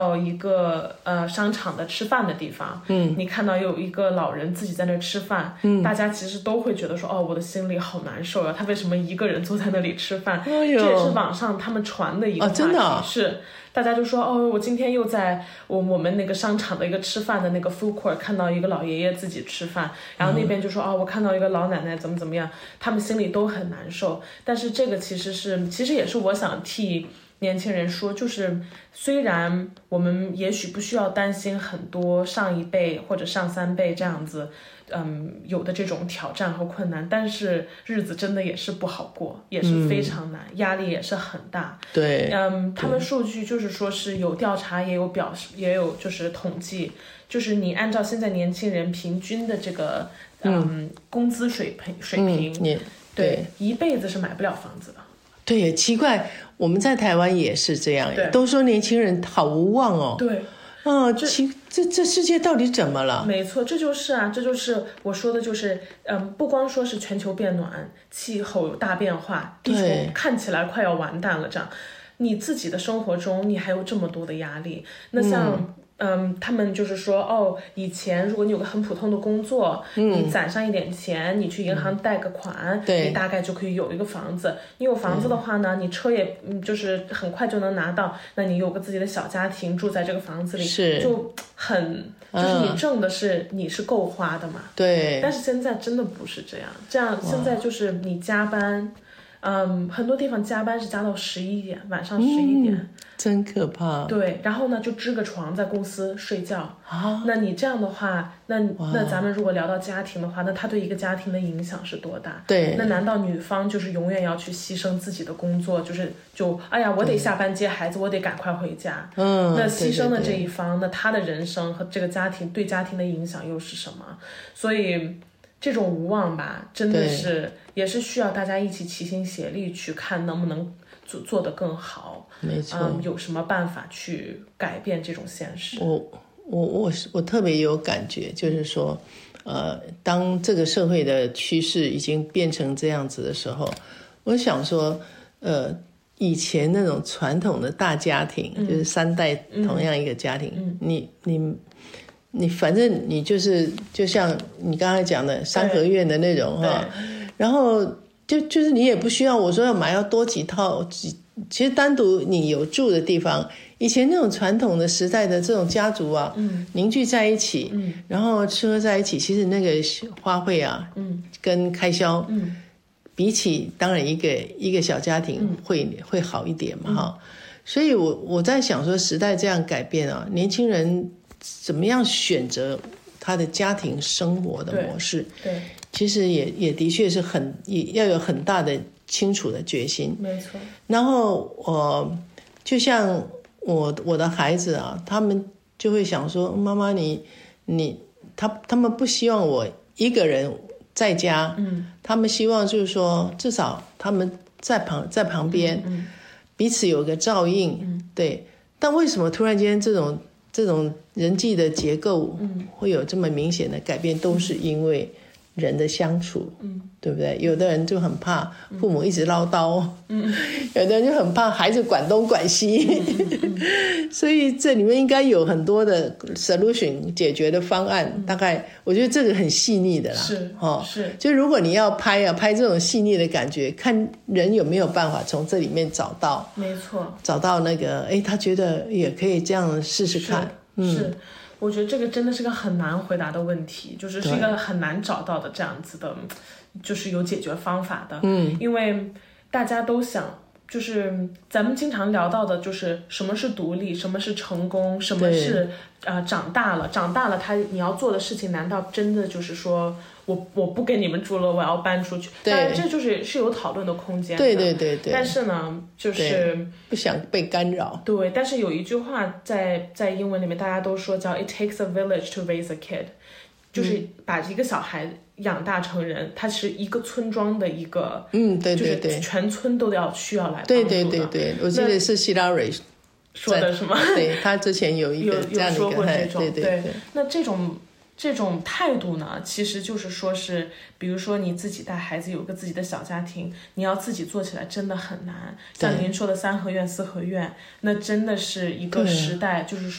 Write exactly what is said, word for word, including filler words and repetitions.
到一个呃商场的吃饭的地方，嗯，你看到有一个老人自己在那吃饭，嗯，大家其实都会觉得说，哦，我的心里好难受呀，他为什么一个人坐在那里吃饭？哎呦，这也是网上他们传的一个话题， 哦真的啊？ 是大家就说，哦，我今天又在我我们那个商场的一个吃饭的那个 food court 看到一个老爷爷自己吃饭，然后那边就说，哦，我看到一个老奶奶怎么怎么样，他们心里都很难受。但是这个其实是，其实也是我想替年轻人说，就是虽然我们也许不需要担心很多上一辈或者上三辈这样子，嗯，有的这种挑战和困难，但是日子真的也是不好过，也是非常难，嗯、压力也是很大。 对， 嗯，他们数据就是说是有调查，也有表示，也有就是统计，就是你按照现在年轻人平均的这个嗯, 嗯工资水平水平，嗯、对, 对一辈子是买不了房子的。 对，也奇怪，我们在台湾也是这样，都说年轻人好无望哦。 对， 哦，这这这世界到底怎么了？ 没错，这就是啊，这就是我说的，就是嗯，不光说是全球变暖，气候有大变化，地球看起来快要完蛋了，这样，你自己的生活中你还有这么多的压力，那像。嗯嗯，他们就是说，哦，以前如果你有个很普通的工作，嗯、你攒上一点钱，你去银行贷个款， 嗯、 你大概就可以有一个房子。你有房子的话呢，你车也嗯，就是很快就能拿到。那你有个自己的小家庭，住在这个房子里， 是就很就是你挣的是、嗯、你是够花的嘛。 对。 但是现在真的不是这样，这样现在就是你加班。嗯，很多地方加班是加到十一点，晚上十一点、嗯， 真可怕。 对，然后呢就支个床在公司睡觉啊。那你这样的话，那那咱们如果聊到家庭的话，那他对一个家庭的影响是多大？ 对， 那难道女方就是永远要去牺牲自己的工作，就是就哎呀，我得下班接孩子，我得赶快回家。嗯，那牺牲的这一方，那他的人生和这个家庭对家庭的影响又是什么？所以。这种无望吧，真的是也是需要大家一起齐心协力去看能不能做做得更好。 没错、 嗯，有什么办法去改变这种现实？ 我我我我特别有感觉，就是说，呃，当这个社会的趋势已经变成这样子的时候，我想说，呃，以前那种传统的大家庭，嗯、就是三代同样一个家庭，嗯、你你。你反正你就是就像你刚才讲的三合院的那种哈，然后就就是你也不需要我说要买要多几套几，其实单独你有住的地方，以前那种传统的时代的这种家族啊，嗯、凝聚在一起，嗯、然后吃喝在一起，其实那个花费啊，嗯、跟开销，嗯、比起当然一个一个小家庭会、嗯、会好一点嘛哈，嗯、所以我我在想说时代这样改变啊，年轻人。怎么样选择他的家庭生活的模式？ 对，对其实也也的确是很也要有很大的清楚的决心。 没错。 然后我、呃、就像我我的孩子啊，他们就会想说：“妈妈你，你你他他们不希望我一个人在家，嗯，他们希望就是说至少他们在旁在旁边，嗯，彼此有个照应，嗯，对。但为什么突然间这种？”这种人际的结构会有这么明显的改变，都是因为人的相处，嗯，对不对？有的人就很怕父母一直唠叨，嗯，有的人就很怕孩子管东管西，嗯嗯、所以这里面应该有很多的 solution 解决的方案。嗯、大概我觉得这个很细腻的啦， 是哦， 是。 就如果你要拍啊，拍这种细腻的感觉，看人有没有办法从这里面找到， 没错， 找到那个，哎，他觉得也可以这样试试看。 是嗯、是，我觉得这个真的是个很难回答的问题，就是是一个很难找到的这样子的，就是有解决方法的。嗯，因为大家都想，就是咱们经常聊到的，就是什么是独立，什么是成功，什么是呃长大了，长大了他你要做的事情，难道真的就是说？我我不跟你们住了，我要搬出去。当然，这就是是有讨论的空间的。对对对对。但是呢，就是不想被干扰。 对，但是有一句话在在英文里面，大家都说叫 "It takes a village to raise a kid"， 就是把一个小孩养大成人，嗯、他是一个村庄的一个， 嗯，对对对， 就是全村都要需要来帮助的。对对对对，我记得是希拉蕊说的是吗？ 对，他之前有一个这样的一个， 有说过这种， 对对对。 那这种。这种态度呢，其实就是说是，比如说你自己带孩子有个自己的小家庭，你要自己做起来真的很难。像您说的三合院、四合院，那真的是一个时代，就是